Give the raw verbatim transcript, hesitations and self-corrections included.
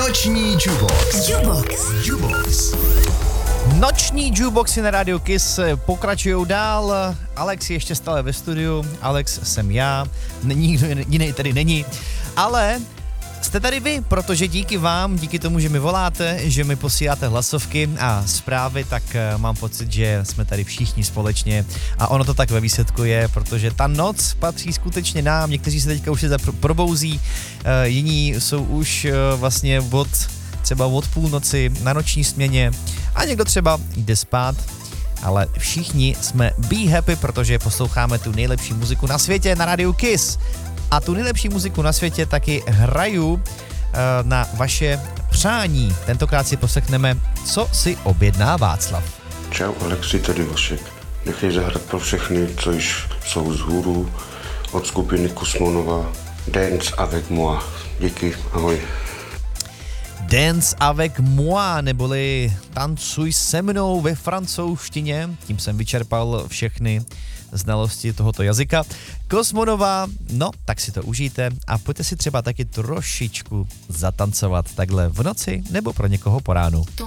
Noční jukebox. Jukebox. Jukebox. Noční jukeboxy na Radio Kiss pokračují dál. Alex je ještě stále ve studiu, Alex jsem já, nikdo jiný tady není, ale jste tady vy, protože díky vám, díky tomu, že mi voláte, že mi posíláte hlasovky a zprávy, tak mám pocit, že jsme tady všichni společně a ono to tak ve výsledku je, protože ta noc patří skutečně nám, někteří se teďka už se probouzí, jiní jsou už vlastně od třeba od půlnoci na noční směně a někdo třeba jde spát, ale všichni jsme be happy, protože posloucháme tu nejlepší muziku na světě na Radio Kiss. A tu nejlepší muziku na světě taky hraju uh, na vaše přání. Tentokrát si poslechneme, co si objedná Václav. Čau Alexi, tady Vašek. Nechej zahrát pro všechny, co již jsou z hůru od skupiny Kosmonova. Dance avec moi. Díky, ahoj. Dance avec moi, neboli tancuj se mnou ve francouzštině. Tím jsem vyčerpal všechny znalosti tohoto jazyka. Kosmonová, no, tak si to užijte a pojďte si třeba taky trošičku zatancovat takhle v noci nebo pro někoho po ránu.